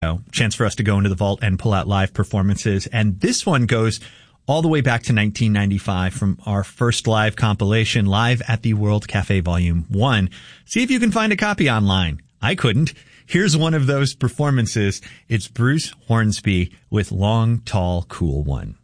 chance for us to go into the vault and pull out live performances. And this one goes all the way back to 1995 from our first live compilation, Live at the World Cafe Volume 1. See if you can find a copy online. I couldn't. Here's one of those performances. It's Bruce Hornsby with Long, Tall, Cool One.